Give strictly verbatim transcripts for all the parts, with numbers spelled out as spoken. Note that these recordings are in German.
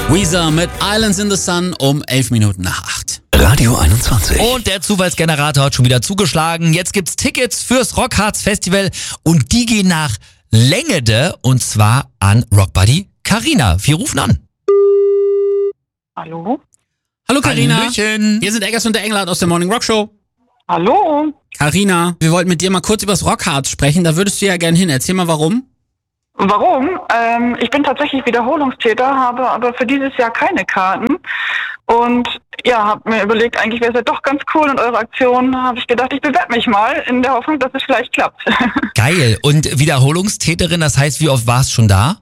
Weezer mit Islands in the Sun um elf Minuten nach acht. Radio einundzwanzig. Und der Zufallsgenerator hat schon wieder zugeschlagen. Jetzt gibt's Tickets fürs Rockharz Festival und die gehen nach Längede und zwar an Rockbuddy Carina. Wir rufen an. Hallo? Hallo Carina. Hallöchen. Hier sind Eggers und der Engelhardt aus der Morning Rock Show. Hallo? Carina, wir wollten mit dir mal kurz übers Rockharz sprechen. Da würdest du ja gern hin. Erzähl mal warum. Warum? Ähm, ich bin tatsächlich Wiederholungstäter, habe aber für dieses Jahr keine Karten. Und ja, habe mir überlegt, eigentlich wäre es ja doch ganz cool und eure Aktion, habe ich gedacht, ich bewerbe mich mal in der Hoffnung, dass es vielleicht klappt. Geil. Und Wiederholungstäterin, das heißt, wie oft warst du schon da?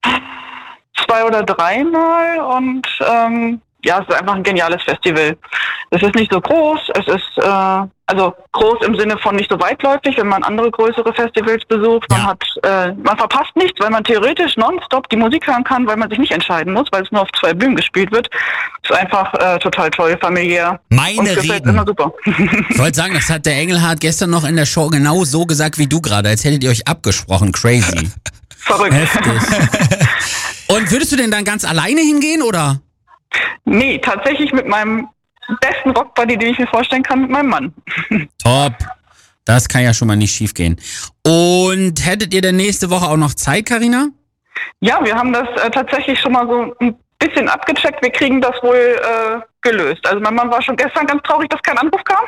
Zwei oder dreimal und ähm, ja, es ist einfach ein geniales Festival. Es ist nicht so groß, es ist äh, also groß im Sinne von nicht so weitläufig, wenn man andere größere Festivals besucht. Man Ja. hat, äh, man verpasst nichts, weil man theoretisch nonstop die Musik hören kann, weil man sich nicht entscheiden muss, weil es nur auf zwei Bühnen gespielt wird. Es ist einfach äh, total toll, familiär. Meine und gefällt Reden. immer super. Ich wollte sagen, das hat der Engelhardt gestern noch in der Show genau so gesagt wie du gerade, als hättet ihr euch abgesprochen. Crazy. Verrückt. Heftig. Und würdest du denn dann ganz alleine hingehen, oder? Nee, tatsächlich mit meinem besten Rockbuddy, den ich mir vorstellen kann, mit meinem Mann. Top. Das kann ja schon mal nicht schief gehen. Und hättet ihr denn nächste Woche auch noch Zeit, Carina? Ja, wir haben das äh, tatsächlich schon mal so ein bisschen abgecheckt. Wir kriegen das wohl äh, gelöst. Also mein Mann war schon gestern ganz traurig, dass kein Anruf kam.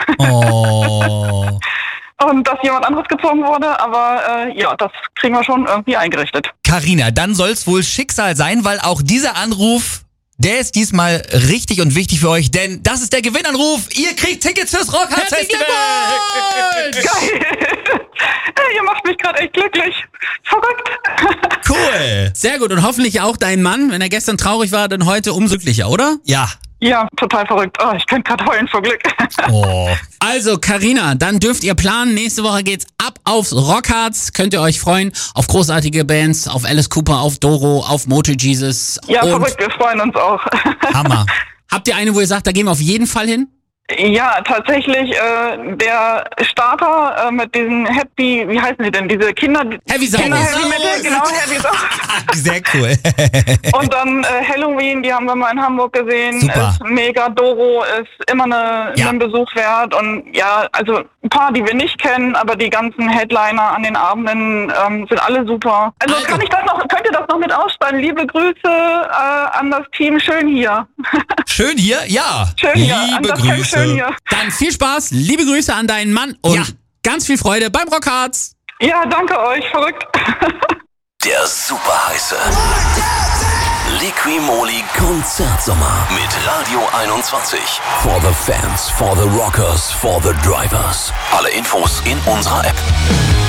Oh. Und dass jemand anderes gezogen wurde, aber äh, ja, das kriegen wir schon irgendwie eingerichtet. Carina, dann soll's wohl Schicksal sein, weil auch dieser Anruf, der ist diesmal richtig und wichtig für euch, denn das ist der Gewinnanruf. Ihr kriegt Tickets fürs Rockharz Festival. Geil! Ihr macht mich gerade echt glücklich. Verrückt. Cool. Sehr gut. Und hoffentlich auch dein Mann, wenn er gestern traurig war, dann heute umso glücklicher, oder? Ja. Ja, total verrückt. Oh, ich könnte gerade heulen vor Glück. Oh. Also, Carina, dann dürft ihr planen. Nächste Woche geht's ab aufs Rockharz. Könnt ihr euch freuen auf großartige Bands, auf Alice Cooper, auf Doro, auf Moto Jesus. Ja, Und verrückt, wir freuen uns auch. Hammer. habt ihr eine, wo ihr sagt, da gehen wir auf jeden Fall hin? Ja, tatsächlich, äh, der Starter äh, mit diesen Happy, wie heißen sie denn, diese Kinder... Heavy Saurus. Kinder Heavy Metal, genau, Heavy Saurus. Sehr cool. Und dann äh, Halloween, die haben wir mal in Hamburg gesehen. Super. Ist mega. Doro ist immer eine, Ja. einen Besuch wert. Und ja, also ein paar, die wir nicht kennen, aber die ganzen Headliner an den Abenden ähm, sind alle super. Also, Also. kann ich das noch, könnt ihr das noch mit ausschreiben? Liebe Grüße äh, an das Team. Schön hier. Schön hier? Ja. Schön hier. An Liebe das Camp Grüße. Schön hier. Dann viel Spaß, liebe Grüße an deinen Mann und Ja. ganz viel Freude beim Rockharz. Ja, danke euch. Verrückt. Der super heiße Liqui-Moly Konzertsommer mit Radio einundzwanzig. For the fans, for the rockers, for the drivers. Alle Infos in unserer App.